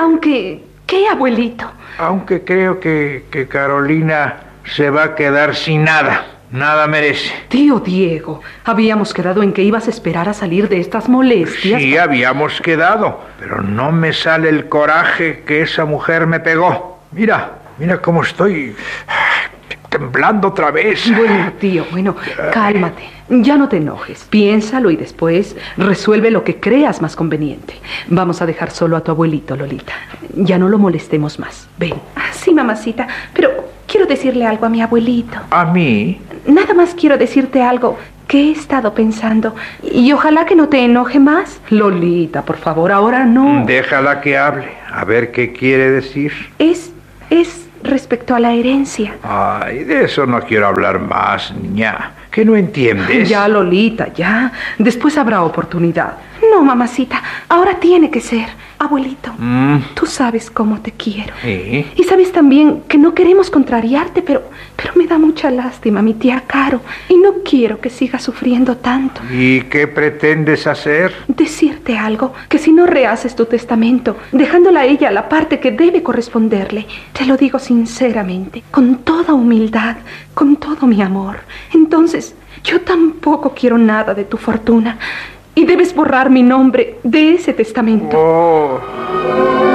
Aunque, ¿qué, abuelito? Aunque creo que Carolina se va a quedar sin nada. Nada merece. Tío Diego, habíamos quedado en que ibas a esperar a salir de estas molestias. Sí, habíamos quedado, pero no me sale el coraje que esa mujer me pegó. Mira cómo estoy temblando otra vez. Bueno, tío, cálmate. Ya no te enojes. Piénsalo y después resuelve lo que creas más conveniente. Vamos a dejar solo a tu abuelito, Lolita. Ya no lo molestemos más. Ven. Sí, mamacita, pero quiero decirle algo a mi abuelito. ¿A mí? Nada más quiero decirte algo que he estado pensando. Y ojalá que no te enoje más. Lolita, por favor, ahora no. Déjala que hable. A ver qué quiere decir. Es respecto a la herencia. Ay, de eso no quiero hablar más, niña. ¿Qué no entiendes? Ya, Lolita, ya. Después habrá oportunidad. No, mamacita, ahora tiene que ser. Abuelito, tú sabes cómo te quiero. ¿Sí? Y sabes también que no queremos contrariarte, pero me da mucha lástima mi tía Caro. Y no quiero que siga sufriendo tanto. ¿Y qué pretendes hacer? Decirte algo, que si no rehaces tu testamento, dejándola a ella la parte que debe corresponderle, te lo digo sinceramente, con toda humildad, con todo mi amor. Entonces, yo tampoco quiero nada de tu fortuna. Y debes borrar mi nombre de ese testamento. Oh.